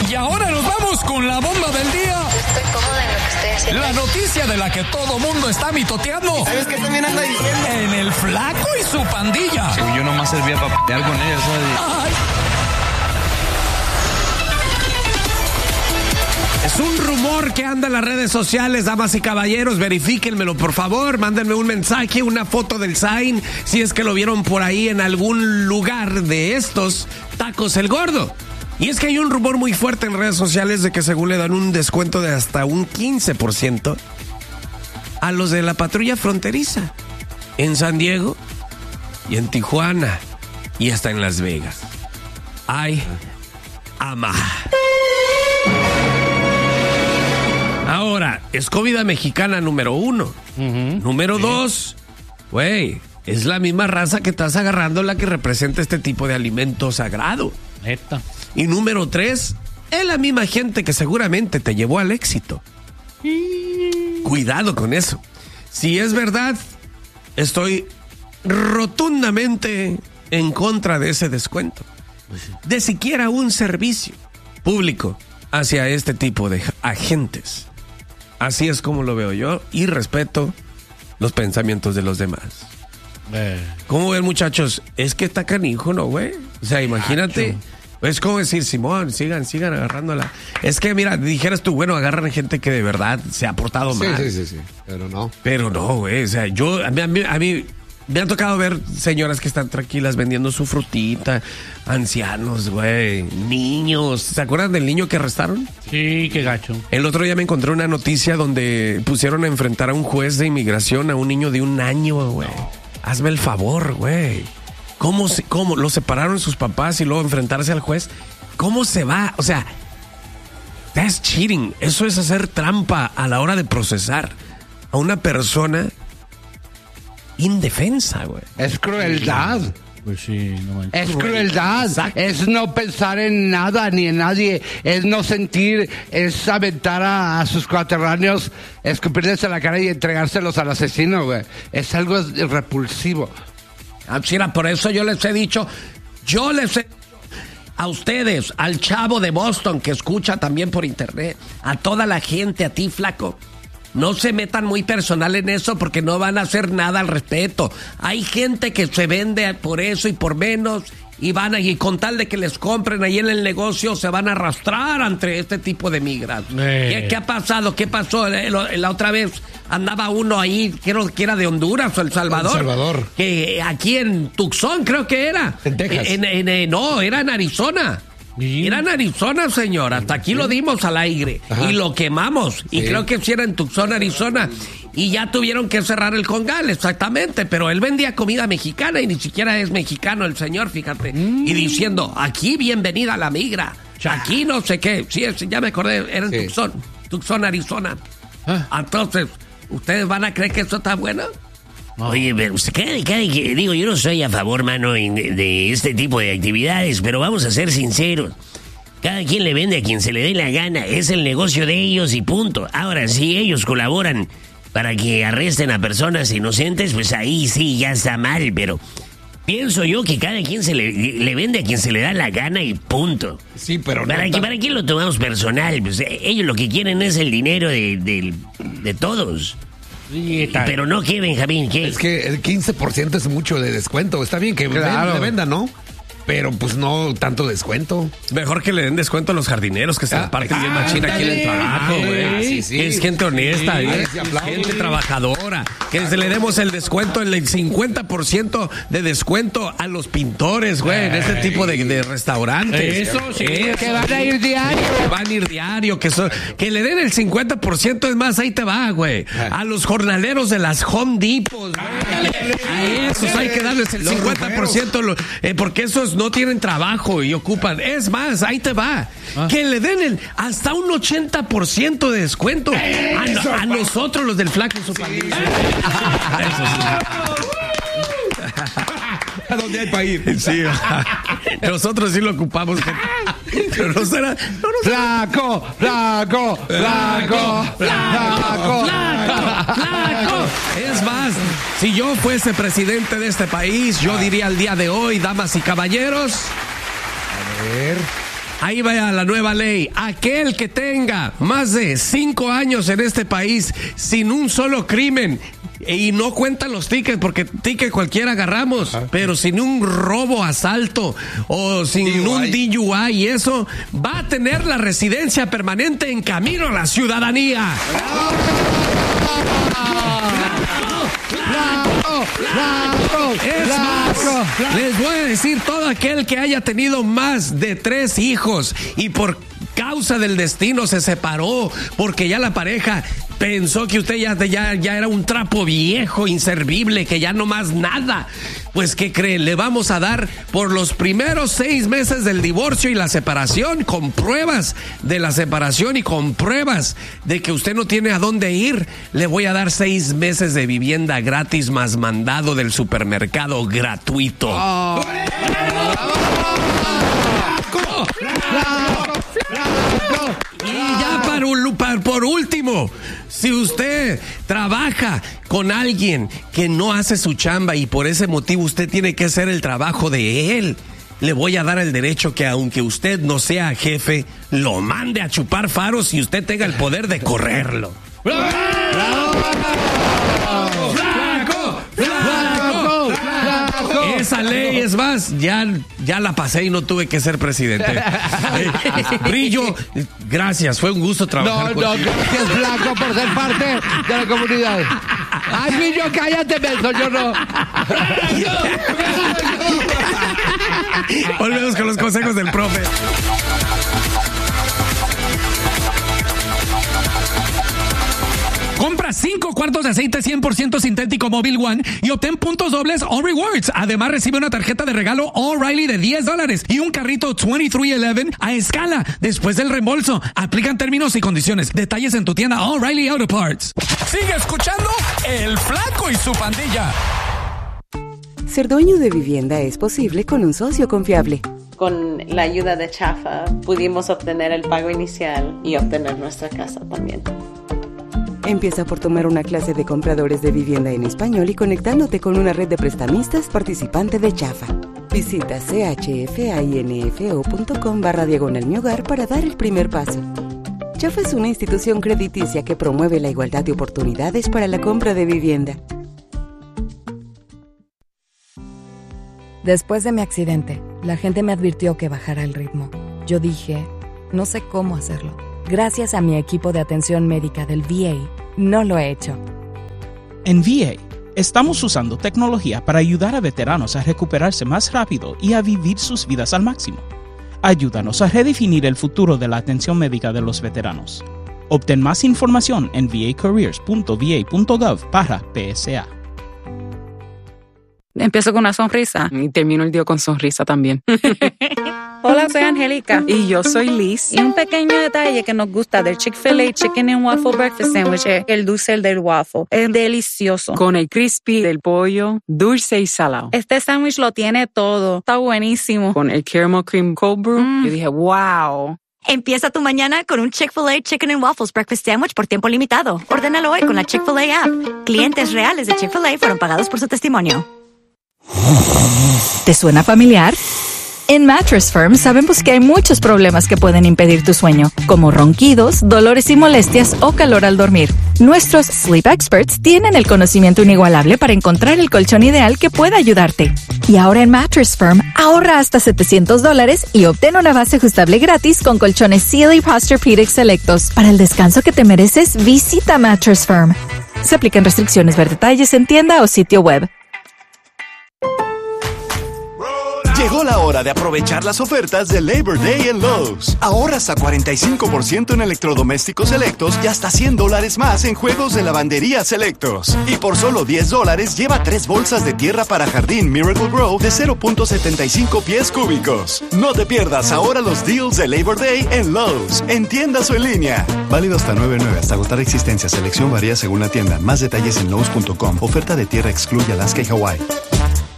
Y ahora nos vamos con la bomba del día. Estoy cómoda en lo que estoy haciendo. La noticia de la que todo mundo está mitoteando. ¿Sabes qué también anda diciendo? En el Flaco y su pandilla. Sí, yo nomás servía para p***ar con ella, ¿sabes? Ay. Es un rumor que anda en las redes sociales, damas y caballeros, verifíquenmelo por favor, mándenme un mensaje, una foto del sign, si es que lo vieron por ahí en algún lugar de estos Tacos el Gordo. Y es que hay un rumor muy fuerte en redes sociales de que según le dan un descuento de hasta un 15% a los de la patrulla fronteriza en San Diego y en Tijuana y hasta en Las Vegas. Ay, ama. Ahora, es comida mexicana número 1. Número 2, güey, es la misma raza que estás agarrando la que representa este tipo de alimento sagrado. Neta. Y número 3, es la misma gente que seguramente te llevó al éxito. Cuidado con eso. Si es verdad, estoy rotundamente en contra de ese descuento. De siquiera un servicio público hacia este tipo de agentes. Así es como lo veo yo y respeto los pensamientos de los demás. ¿Cómo ven, muchachos? Es que está canijo, ¿no, güey? O sea, imagínate. Es como decir, Simón, sigan agarrándola. Es que, mira, dijeras tú, bueno, agarran gente que de verdad se ha portado mal. Sí, pero no, güey. O sea, a mí me han tocado ver señoras que están tranquilas vendiendo su frutita, ancianos, güey, niños. ¿Se acuerdan del niño que arrestaron? Sí, qué gacho. El otro día me encontré una noticia donde pusieron a enfrentar a un juez de inmigración a un niño de 1 año, güey. Hazme el favor, güey. ¿Cómo lo separaron sus papás y luego enfrentarse al juez? ¿Cómo se va? O sea, that's cheating. Eso es hacer trampa a la hora de procesar a una persona indefensa, güey. Es crueldad. Pues sí, no manches. Es crueldad. Exacto. Es no pensar en nada ni en nadie. Es no sentir, es aventar a sus coterráneos, escupirles en la cara y entregárselos al asesino, güey. Es algo repulsivo. Mira, por eso yo les he dicho a ustedes, al chavo de Boston que escucha también por internet, a toda la gente, a ti, Flaco, no se metan muy personal en eso porque no van a hacer nada al respecto. Hay gente que se vende por eso y por menos y con tal de que les compren ahí en el negocio se van a arrastrar ante este tipo de migras. ¿Qué ha pasado? ¿Qué pasó? La otra vez andaba uno ahí, creo que era de Honduras o El Salvador. Que aquí en Tucson creo que era. En Texas. No, era en Arizona. Era en Arizona, señor. Hasta aquí lo dimos al aire. Ajá. Y lo quemamos. Y creo que sí era en Tucson, Arizona. Y ya tuvieron que cerrar el congal, exactamente. Pero él vendía comida mexicana y ni siquiera es mexicano el señor, fíjate. Y diciendo, aquí bienvenida a la migra. Aquí no sé qué. Sí, ya me acordé, era en Tucson, Arizona. Entonces, ¿ustedes van a creer que esto está bueno? Oye, pero digo, yo no soy a favor, mano, de este tipo de actividades, pero vamos a ser sinceros. Cada quien le vende a quien se le dé la gana, es el negocio de ellos y punto. Ahora, si ellos colaboran para que arresten a personas inocentes, pues ahí sí, ya está mal, pero pienso yo que cada quien le vende a quien se le da la gana y punto. Sí, pero ¿Para qué lo tomamos personal? Pues ellos lo que quieren es el dinero de todos. Sí, pero no, ¿qué, Benjamín? ¿Qué? Es que el 15% es mucho de descuento. Está bien que le vendan, ¿no? Pero pues no tanto descuento. Mejor que le den descuento a los jardineros que se la parten bien machina aquí en el trabajo, güey. Sí. Es gente honesta, gente trabajadora. Que se le demos el descuento, el 50% de descuento a los pintores, güey, en este tipo de restaurantes. Eso sí. Que van a ir diario. Que van a ir diario, que le den el 50%, es más, ahí te va, güey. A los jornaleros de las Home Depots, güey. A esos hay que darles el 50%, porque esos no tienen trabajo y ocupan. Es más, ahí te va. Que le den hasta un 80% de descuento a nosotros, los del Flaco y su pandilla. ¿A dónde hay para ir? Sí. Nosotros sí lo ocupamos. Pero no será. ¡Flaco! Es más, si yo fuese presidente de este país, yo diría al día de hoy, damas y caballeros, a ver, ahí va la nueva ley. Aquel que tenga más de 5 años en este país sin un solo crimen, y no cuentan los tickets, porque ticket cualquiera agarramos, pero sin un robo, asalto o sin un DUI y eso, va a tener la residencia permanente en camino a la ciudadanía. Es más, les voy a decir, todo aquel que haya tenido más de 3 hijos y por causa del destino se separó porque ya la pareja pensó que usted ya era un trapo viejo, inservible, que ya no más nada. Pues, ¿qué creen? Le vamos a dar por los primeros 6 meses del divorcio y la separación, con pruebas de la separación y con pruebas de que usted no tiene a dónde ir. Le voy a dar 6 meses de vivienda gratis más mandado del supermercado gratuito. Y ya por último, si usted trabaja con alguien que no hace su chamba y por ese motivo usted tiene que hacer el trabajo de él, le voy a dar el derecho que aunque usted no sea jefe, lo mande a chupar faros y usted tenga el poder de correrlo. Esa ley, es más, ya la pasé y no tuve que ser presidente. Brillo, gracias, fue un gusto trabajar contigo. Gracias, Flaco, por ser parte de la comunidad. Ay, Brillo, cállate, menso, yo no. Volvemos con los consejos del profe. Compra 5 cuartos de aceite 100% sintético Mobil One y obtén puntos dobles All Rewards. Además, recibe una tarjeta de regalo O'Reilly de $10 y un carrito 2311 a escala después del reembolso. Aplican términos y condiciones. Detalles en tu tienda O'Reilly Auto Parts. Sigue escuchando El Flaco y su pandilla. Ser dueño de vivienda es posible con un socio confiable. Con la ayuda de Chafa pudimos obtener el pago inicial y obtener nuestra casa también. Empieza por tomar una clase de compradores de vivienda en español y conectándote con una red de prestamistas participante de Chafa. Visita chfainfo.com/diagonal-mi-hogar para dar el primer paso. Chafa es una institución crediticia que promueve la igualdad de oportunidades para la compra de vivienda. Después de mi accidente, la gente me advirtió que bajara el ritmo. Yo dije, no sé cómo hacerlo. Gracias a mi equipo de atención médica del VA, no lo he hecho. En VA, estamos usando tecnología para ayudar a veteranos a recuperarse más rápido y a vivir sus vidas al máximo. Ayúdanos a redefinir el futuro de la atención médica de los veteranos. Obtén más información en vacareers.va.gov/PSA. Empiezo con una sonrisa y termino el día con sonrisa también. Hola, soy Angélica. Y yo soy Liz. Y un pequeño detalle que nos gusta del Chick-fil-A Chicken and Waffle Breakfast Sandwich es el dulce del waffle. Es delicioso. Con el crispy del pollo, dulce y salado. Este sándwich lo tiene todo. Está buenísimo. Con el caramel cream cold brew, yo dije, wow. Empieza tu mañana con un Chick-fil-A Chicken and Waffles Breakfast Sandwich por tiempo limitado. Ordénalo hoy con la Chick-fil-A app. Clientes reales de Chick-fil-A fueron pagados por su testimonio. ¿Te suena familiar? En Mattress Firm sabemos que hay muchos problemas que pueden impedir tu sueño, como ronquidos, dolores y molestias o calor al dormir. Nuestros Sleep Experts tienen el conocimiento inigualable para encontrar el colchón ideal que pueda ayudarte. Y ahora en Mattress Firm, ahorra hasta $700 y obtén una base ajustable gratis con colchones Sealy Posturepedic selectos. Para el descanso que te mereces, visita Mattress Firm. Se aplican restricciones, ver detalles en tienda o sitio web. Llegó la hora de aprovechar las ofertas de Labor Day en Lowe's. Ahorra hasta 45% en electrodomésticos selectos y hasta $100 más en juegos de lavandería selectos. Y por solo $10 lleva 3 bolsas de tierra para jardín Miracle Grow de 0.75 pies cúbicos. No te pierdas ahora los deals de Labor Day en Lowe's, en tiendas o en línea. Válido hasta 9/9 hasta agotar existencia. Selección varía según la tienda. Más detalles en Lowe's.com. Oferta de tierra excluye Alaska y Hawái.